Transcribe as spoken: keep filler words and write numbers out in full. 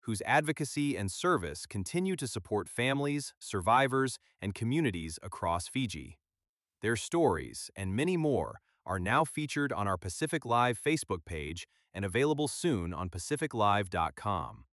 whose advocacy and service continue to support families, survivors, and communities across Fiji. Their stories, and many more, are now featured on our Pacific Live Facebook page and available soon on pacific live dot com.